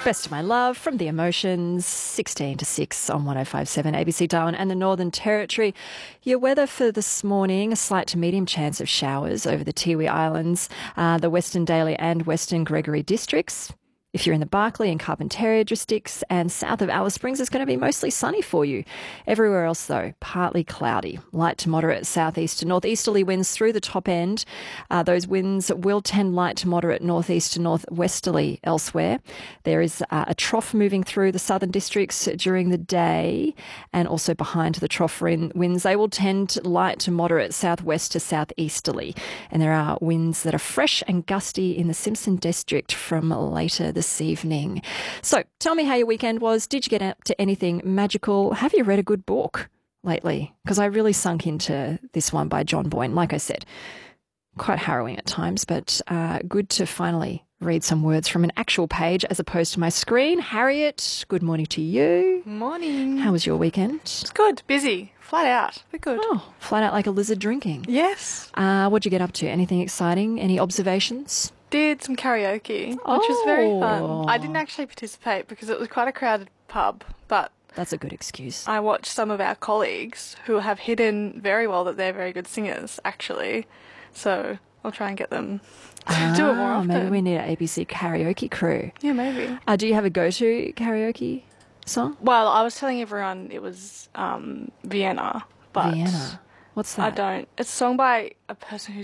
Best of My Love from The Emotions, 16 to 6 on 105.7 ABC Darwin and the Northern Territory. Your weather for this morning, a slight to medium chance of showers over the Tiwi Islands, the Western Daly and Western Gregory districts. If you're in the Barkly and Carpentaria districts and south of Alice Springs, it's going to be mostly sunny for you. Everywhere else, though, partly cloudy. Light to moderate southeast to northeasterly winds through the top end. Those winds will tend light to moderate northeast to northwesterly elsewhere. There is a trough moving through the southern districts during the day and also behind the trough winds. They will tend light to moderate southwest to southeasterly. And there are winds that are fresh and gusty in the Simpson district from later this evening. So tell me how your weekend was. Did you get up to anything magical? Have you read a good book lately? Because I really sunk into this one by John Boyne. Like I said, quite harrowing at times, but good to finally read some words from an actual page as opposed to my screen. Harriet, good morning to you. Morning. How was your weekend? It's good. Busy. Flat out. But good. Oh, flat out like a lizard drinking. Yes. What'd you get up to? Anything exciting? Any observations? Did some karaoke, which was very fun. I didn't actually participate because it was quite a crowded pub, but that's a good excuse. I watched some of our colleagues who have hidden very well that they're very good singers, actually. So I'll try and get them to do it more often. Maybe we need an ABC karaoke crew. Yeah, maybe. Do you have a go-to karaoke song? Well, I was telling everyone it was Vienna, but Vienna. What's that? I don't. It's a song by a person who's